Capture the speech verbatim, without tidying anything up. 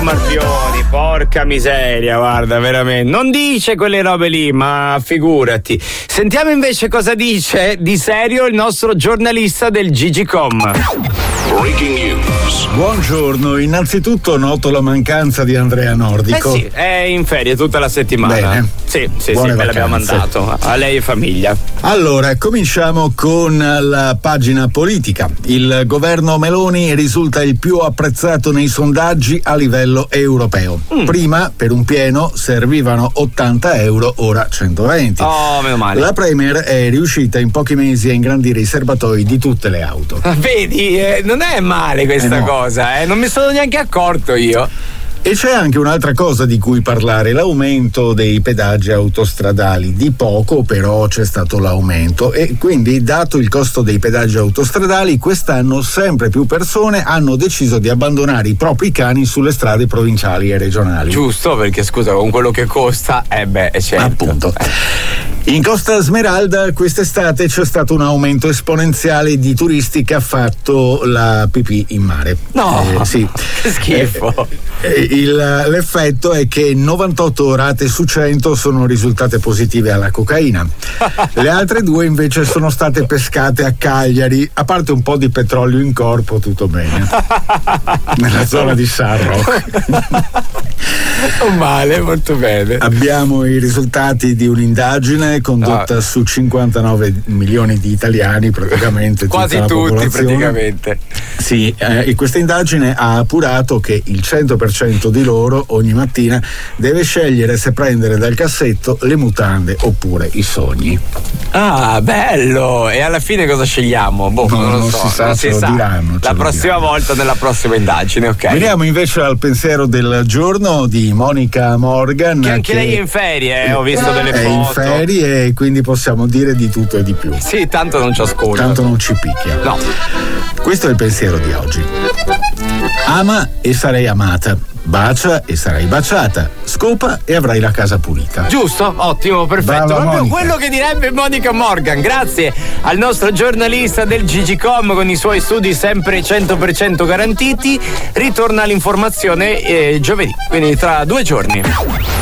Marpioni, porca miseria, guarda, veramente. Non dice quelle robe lì, ma figurati. Sentiamo invece cosa dice di serio il nostro giornalista del Gigicom. Breaking news. Buongiorno, innanzitutto noto la mancanza di Andrea Nordico. Eh sì, è in ferie tutta la settimana. Bene. Sì, sì, Buone sì, me l'abbiamo vacanze. mandato. A lei e famiglia. Allora, cominciamo con la pagina politica. Il governo Meloni risulta il più apprezzato nei sondaggi a livello europeo. Mm. Prima, per un pieno, servivano ottanta euro, ora centoventi. Oh, meno male. La Premier è riuscita in pochi mesi a ingrandire i serbatoi di tutte le auto. Vedi, eh, non è male questa Eh no. cosa, eh? Non mi sono neanche accorto io. E c'è anche un'altra cosa di cui parlare, l'aumento dei pedaggi autostradali. Di poco però c'è stato l'aumento e quindi, dato il costo dei pedaggi autostradali, quest'anno sempre più persone hanno deciso di abbandonare i propri cani sulle strade provinciali e regionali. Giusto, perché scusa, con quello che costa, eh beh, certo. Appunto. In Costa Smeralda quest'estate c'è stato un aumento esponenziale di turisti che ha fatto la pipì in mare. No, eh, sì. Che schifo. Eh, il, l'effetto è che novantotto rate su cento sono risultate positive alla cocaina. Le altre due invece sono state pescate a Cagliari, a parte un po' di petrolio in corpo, tutto bene. Nella zona di Sarro. Non male, molto bene. Abbiamo i risultati di un'indagine condotta Ah. su cinquantanove milioni di italiani, praticamente Quasi tutta la tutti, popolazione. praticamente. Sì, eh, e questa indagine ha appurato che il cento per cento di loro ogni mattina deve scegliere se prendere dal cassetto le mutande oppure i sogni. Ah, bello! E alla fine cosa scegliamo? Boh, No, non lo non so, si sa, non ce si lo sa. diranno, ce La lo prossima diranno. volta, nella prossima indagine, ok? Veniamo invece al pensiero del giorno di Monica Morgan. Che anche lei è in ferie, eh, ho visto delle è foto. in ferie e quindi possiamo dire di tutto e di più. Sì, tanto non ci ascolta. Tanto non ci picchia. No. Questo è il pensiero di oggi. Ama e sarai amata. Bacia e sarai baciata. Scopa e avrai la casa pulita. Giusto? Ottimo, perfetto. Brava, Proprio Monica. quello che direbbe Monica Morgan. Grazie al nostro giornalista del Gigicom con i suoi studi sempre cento per cento garantiti. Ritorna l'informazione eh, giovedì, quindi tra due giorni.